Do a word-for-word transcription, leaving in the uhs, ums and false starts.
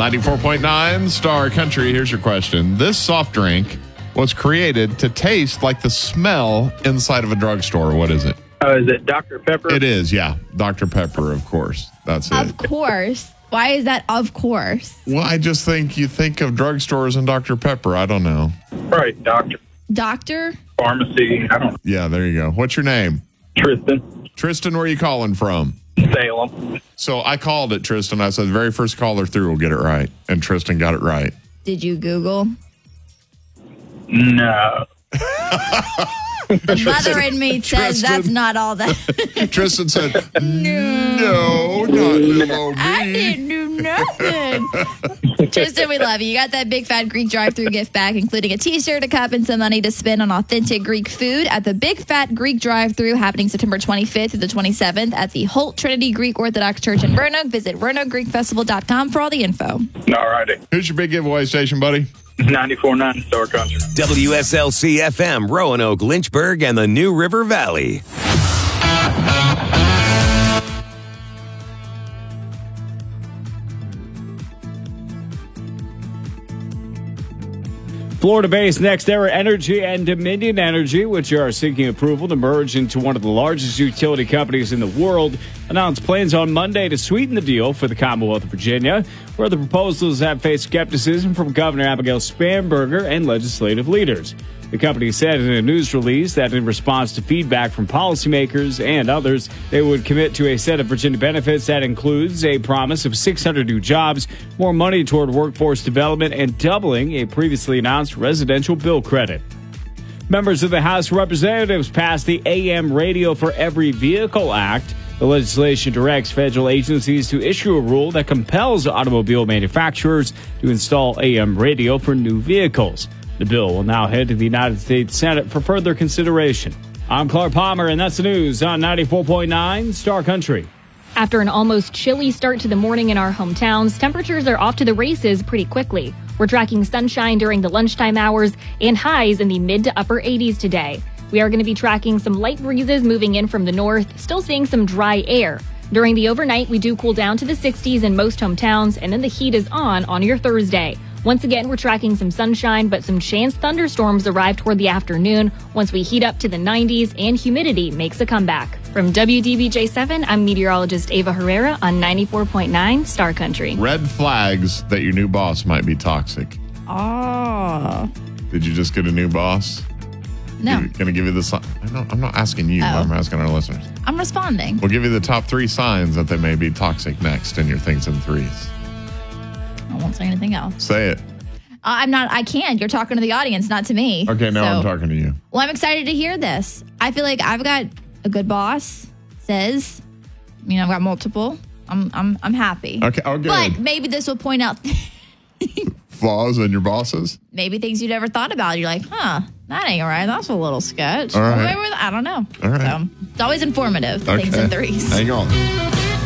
ninety-four point nine Star Country. Here's your question. This soft drink was created to taste like the smell inside of a drugstore. What is it? Oh, is it Doctor Pepper? It is, yeah. Doctor Pepper, of course. That's it. Of course. Why is that of course? Well, I just think you think of drugstores and Doctor Pepper. I don't know. Right, Doctor. Doctor? Pharmacy. I don't know. Yeah, there you go. What's your name? Tristan. Tristan, where are you calling from? Salem. So I called it, Tristan. I said the very first caller through will get it right. And Tristan got it right. Did you Google? No. The mother in me says Tristan. that's not all that. Tristan said, no, not below me. I didn't do nothing. Tristan, we love you. You got that Big Fat Greek drive-thru gift bag, including a t-shirt, a cup, and some money to spend on authentic Greek food at the Big Fat Greek drive-thru, happening September twenty-fifth through the twenty-seventh at the Holt Trinity Greek Orthodox Church in Roanoke. Visit roanoke greek festival dot com for all the info. All righty. Who's your big giveaway station, buddy? ninety-four point nine Star Country. W S L C F M, Roanoke, Lynchburg, and the New River Valley. Florida-based NextEra Energy and Dominion Energy, which are seeking approval to merge into one of the largest utility companies in the world, announced plans on Monday to sweeten the deal for the Commonwealth of Virginia, where the proposals have faced skepticism from Governor Abigail Spanberger and legislative leaders. The company said in a news release that in response to feedback from policymakers and others, they would commit to a set of Virginia benefits that includes a promise of six hundred new jobs, more money toward workforce development, and doubling a previously announced residential bill credit. Members of the House of Representatives passed the A M Radio for Every Vehicle Act. The legislation directs federal agencies to issue a rule that compels automobile manufacturers to install A M radio for new vehicles. The bill will now head to the United States Senate for further consideration. I'm Clark Palmer, and that's the news on ninety-four point nine Star Country. After an almost chilly start to the morning in our hometowns, temperatures are off to the races pretty quickly. We're tracking sunshine during the lunchtime hours and highs in the mid to upper eighties today. We are going to be tracking some light breezes moving in from the north, still seeing some dry air. During the overnight, we do cool down to the sixties in most hometowns, and then the heat is on on your Thursday. Once again, we're tracking some sunshine, but some chance thunderstorms arrive toward the afternoon once we heat up to the nineties and humidity makes a comeback. From W D B J seven, I'm meteorologist Ava Herrera on ninety-four point nine Star Country. Red flags that your new boss might be toxic. Oh. Did you just get a new boss? No. Going to give you the sign. I'm not, I'm not asking you. Oh. I'm asking our listeners. I'm responding. We'll give you the top three signs that they may be toxic next in your things and threes. I won't say anything else. Say it. Uh, I'm not, I can't. You're talking to the audience, not to me. Okay, now So- I'm talking to you. Well, I'm excited to hear this. I feel like I've got a good boss, says, you know, I've got multiple. I'm I'm I'm happy. Okay, oh, good. But maybe this will point out Flaws in your bosses? maybe things you never thought about. You're like, huh, that ain't right. That's a little sketch. All right. Or maybe, I don't know. All right. So it's always informative, Okay. things in threes. Hang on.